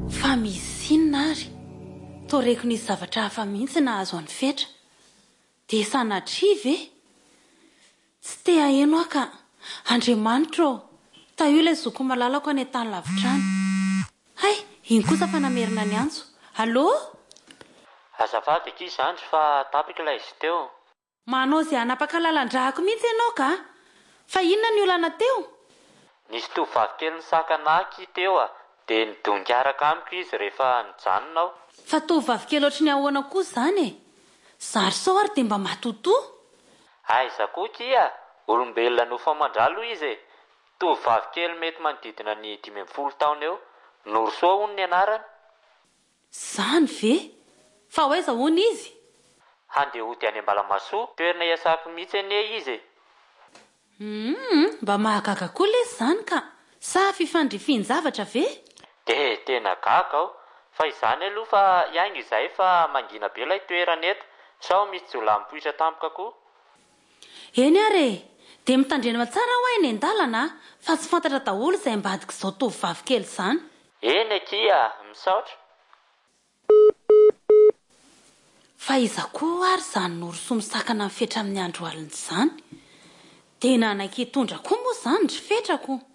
Fa misy inona ary? Toreko nisy zavatra hafa mihitsy nahazo an'ny fetra. Dia sanatria ve? Tsy te haheno aho ka. Andriamanitra ô, taio ilay zoko malalako any an-tany lavitrany. Hay, iny kosa fa namerina ny antso. Allô? Azafady aky izany fa tapika ilay izy teo. Manao izay hanapakalalan-drahako mihitsy ianao ka? Fa inona ny olana teo? Nisy tovovavy kely nisakanaky teo dia nidongaraka amiko izy rehefa nijanona aho. Fa tovovavy kely ohatry ny ahoana kosa izany e? Zary sao ary dia mba matotoa. Aiza koa kia, olombelona nofamandralo izy e. Tovovavy kely mety manodidina ny 15 taona eo. Norosoa hono ny anarany. Zany ve? Fa hoaiza hono izy? Handeha hody any Ambalamasoa, toerana iasako mihitsy anie izy. Mba mahagaga koa lesy izany ka. Sa fifandrifian-javatra ve? Tena gaga aho. Fa izany aloha fa iainga izay fa mangina be ilay toerana eto. Sao misy jola mipoitra tampoka koa. Eny are, dia mitandrema tsara ho ainy an-dalana fa tsy fantatra daholo izay ambadika izao tovovavy kely izany. Eny akia, misaotra. Fa iza koa ary izany norosoa misakana ny fetra amin'ny andro alina izany. Dia nanan-kitondra koa moa izany ry fetrako.